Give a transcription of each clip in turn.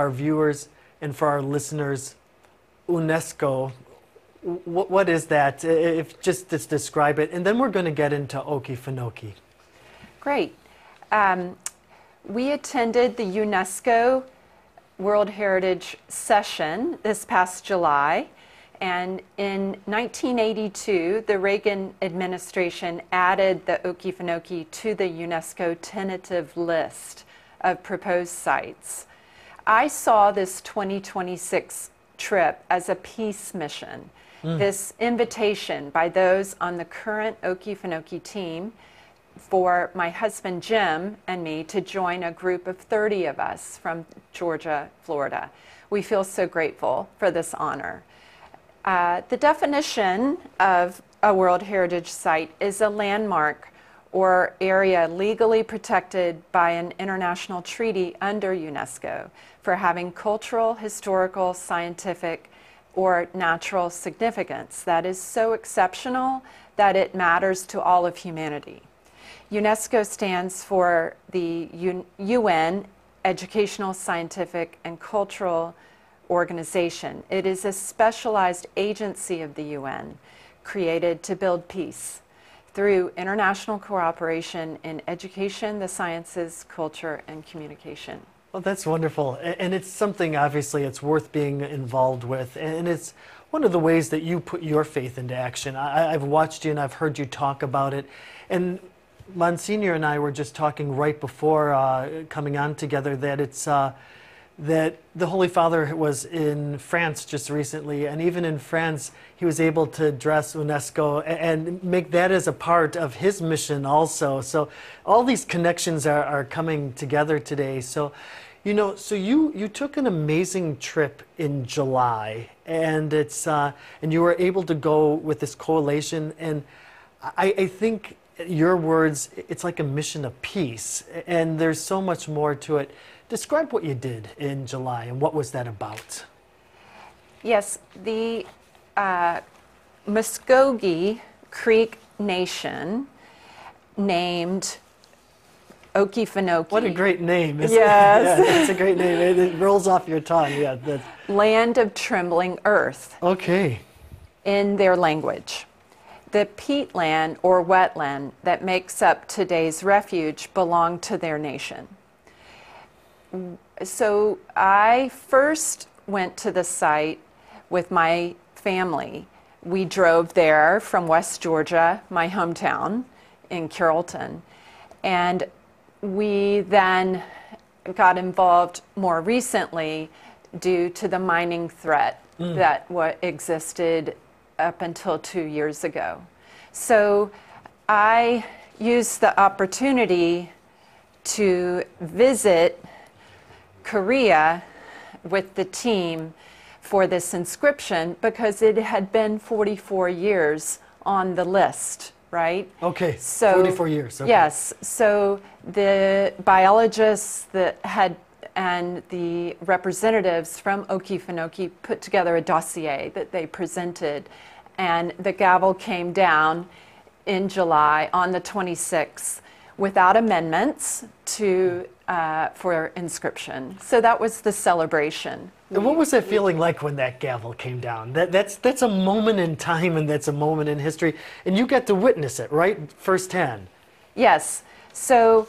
our viewers and for our listeners, UNESCO, what is that? If just describe it, and then we're going to get into Okefenokee. Great. We attended the UNESCO World Heritage Session this past July, and in 1982, the Reagan administration added the Okefenokee to the UNESCO tentative list of proposed sites. I saw this 2026 trip as a peace mission. This invitation by those on the current Okefenokee team for my husband Jim and me to join a group of 30 of us from Georgia, Florida. We feel so grateful for this honor. The definition of a World Heritage Site is a landmark or area legally protected by an international treaty under UNESCO for having cultural, historical, scientific, or natural significance that is so exceptional that it matters to all of humanity. UNESCO stands for the UN Educational, Scientific, and Cultural Organization. It is a specialized agency of the UN created to build peace through international cooperation in education, the sciences, culture, and communication. Well, that's wonderful. And it's something, obviously, it's worth being involved with. And it's one of the ways that you put your faith into action. I've watched you and I've heard you talk about it. And Monsignor and I were just talking right before coming on together that it's that the Holy Father was in France just recently, and even in France he was able to address UNESCO and make that as a part of his mission also. So all these connections are coming together today. So you took an amazing trip in July, and and you were able to go with this coalition, and I think your words, it's like a mission of peace, and there's so much more to it. Describe what you did in July, and what was that about? Yes, the Muskogee Creek Nation named Okefenokee. What a great name, isn't yes. it? Yeah, it's a great name. It rolls off your tongue. Yeah, Land of Trembling Earth. Okay. In their language. The peatland or wetland that makes up today's refuge belonged to their nation. So I first went to the site with my family. We drove there from West Georgia, my hometown, in Carrollton. And we then got involved more recently due to the mining threat that existed up until 2 years ago. So I used the opportunity to visit Korea with the team for this inscription because it had been 44 years on the list, right? Okay, so 44 years. Okay. Yes, so the biologists and the representatives from Okefenokee put together a dossier that they presented, and the gavel came down in July on the 26th without amendments for inscription. So that was the celebration. And what was that feeling like when that gavel came down? That's a moment in time, and that's a moment in history, and you got to witness it, right, firsthand? Yes. So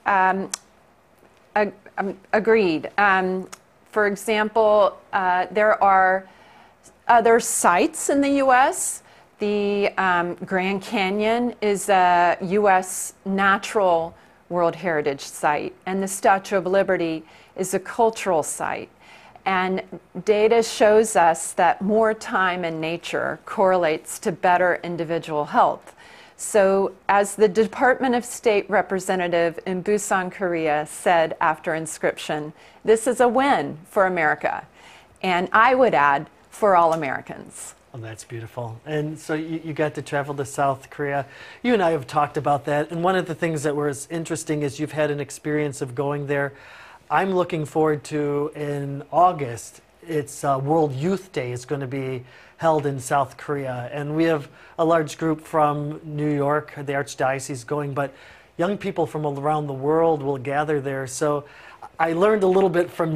agreed. For example, there are other sites in the U.S. The Grand Canyon is a U.S. natural World Heritage Site, and the Statue of Liberty is a cultural site. And data shows us that more time in nature correlates to better individual health. So as the Department of State representative in Busan, Korea said after inscription, this is a win for America. And I would add, for all Americans. Oh, that's beautiful. And so you got to travel to South Korea. You and I have talked about that. And one of the things that was interesting is you've had an experience of going there. I'm looking forward to, in August, it's World Youth Day is going to be held in South Korea. And we have a large group from New York, the Archdiocese going, but young people from around the world will gather there. So I learned a little bit from